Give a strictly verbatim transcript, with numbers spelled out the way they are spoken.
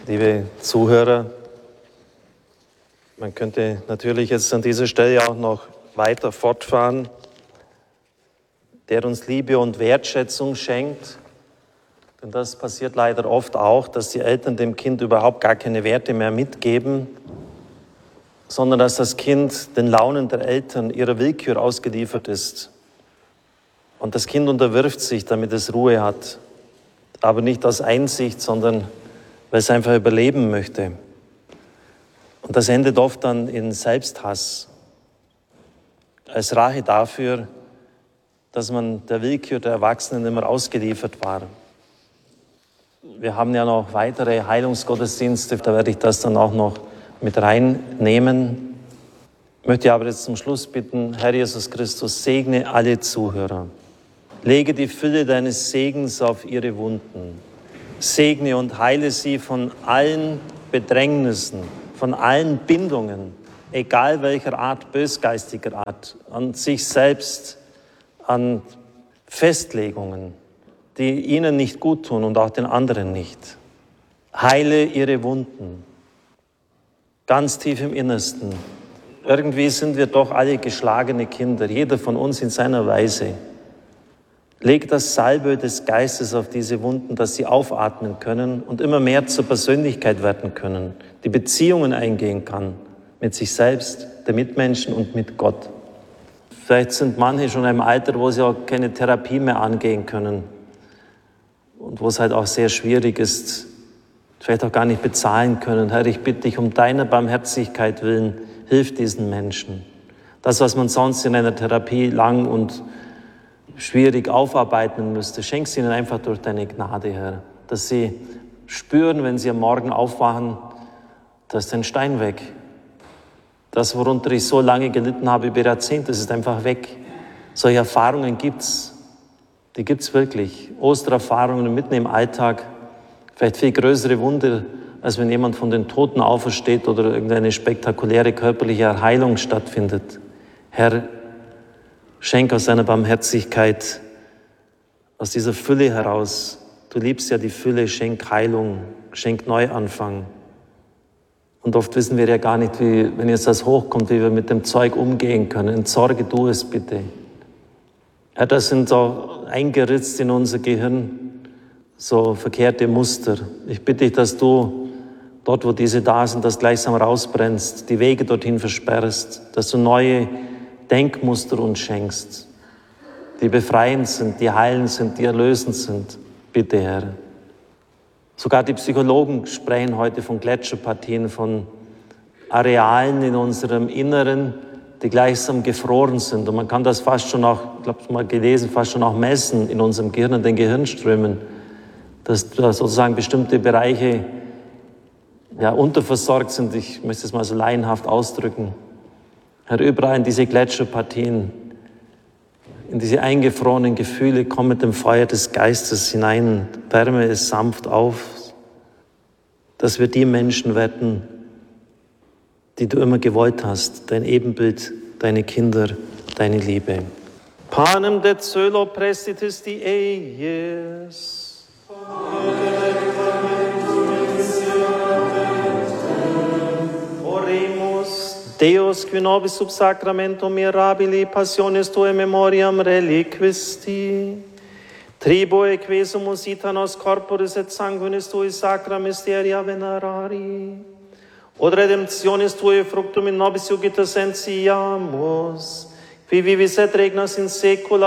liebe Zuhörer. Man könnte natürlich jetzt an dieser Stelle auch noch weiter fortfahren, der uns Liebe und Wertschätzung schenkt. Denn das passiert leider oft auch, dass die Eltern dem Kind überhaupt gar keine Werte mehr mitgeben, sondern dass das Kind den Launen der Eltern, ihrer Willkür ausgeliefert ist. Und das Kind unterwirft sich, damit es Ruhe hat, aber nicht aus Einsicht, sondern weil es einfach überleben möchte. Und das endet oft dann in Selbsthass, als Rache dafür, dass man der Willkür der Erwachsenen immer ausgeliefert war. Wir haben ja noch weitere Heilungsgottesdienste, da werde ich das dann auch noch mit reinnehmen. Ich möchte aber jetzt zum Schluss bitten, Herr Jesus Christus, segne alle Zuhörer. Lege die Fülle deines Segens auf ihre Wunden. Segne und heile sie von allen Bedrängnissen, von allen Bindungen, egal welcher Art, bösgeistiger Art, an sich selbst, an Festlegungen, die ihnen nicht gut tun und auch den anderen nicht. Heile ihre Wunden, ganz tief im Innersten. Irgendwie sind wir doch alle geschlagene Kinder, jeder von uns in seiner Weise. Leg das Salbe des Geistes auf diese Wunden, dass sie aufatmen können und immer mehr zur Persönlichkeit werden können, die Beziehungen eingehen kann mit sich selbst, den Mitmenschen und mit Gott. Vielleicht sind manche schon in einem Alter, wo sie auch keine Therapie mehr angehen können und wo es halt auch sehr schwierig ist, vielleicht auch gar nicht bezahlen können. Herr, ich bitte dich um deiner Barmherzigkeit willen, hilf diesen Menschen. Das, was man sonst in einer Therapie lang und schwierig aufarbeiten müsste, schenk sie ihnen einfach durch deine Gnade, Herr, dass sie spüren, wenn sie am Morgen aufwachen, da ist ein Stein weg. Das, worunter ich so lange gelitten habe über Jahrzehnte, das ist einfach weg. Solche Erfahrungen gibt's. Die gibt's wirklich. Ostererfahrungen mitten im Alltag. Vielleicht viel größere Wunder, als wenn jemand von den Toten aufersteht oder irgendeine spektakuläre körperliche Heilung stattfindet. Herr, schenk aus deiner Barmherzigkeit, aus dieser Fülle heraus. Du liebst ja die Fülle, schenk Heilung, schenk Neuanfang. Und oft wissen wir ja gar nicht, wie, wenn jetzt das hochkommt, wie wir mit dem Zeug umgehen können. Entsorge du es bitte. Herr, das sind so eingeritzt in unser Gehirn, so verkehrte Muster. Ich bitte dich, dass du dort, wo diese da sind, das gleichsam rausbrennst, die Wege dorthin versperrst, dass du neue Denkmuster uns schenkst, die befreiend sind, die heilend sind, die erlösend sind. Bitte, Herr. Sogar die Psychologen sprechen heute von Gletscherpartien, von Arealen in unserem Inneren, die gleichsam gefroren sind. Und man kann das fast schon auch, ich glaube, mal gelesen, fast schon auch messen in unserem Gehirn, in den Gehirnströmen, dass da sozusagen bestimmte Bereiche ja, unterversorgt sind. Ich möchte es mal so laienhaft ausdrücken. Herr, überall in diese Gletscherpartien, in diese eingefrorenen Gefühle, komm mit dem Feuer des Geistes hinein, wärme es sanft auf, dass wir die Menschen werden, die du immer gewollt hast, dein Ebenbild, deine Kinder, deine Liebe. Panem de celo prestitis die eies. Oremus. Deus, qui nobis sub sacramentum mirabili passionis tuae memoriam reliquisti, triboe quesumus ita nos corporis et sanguinis tui sacra mysteria venerari, od redemptionis tuae fructum in nobis iugitas sentiamus, qui vivis et regnas in saecula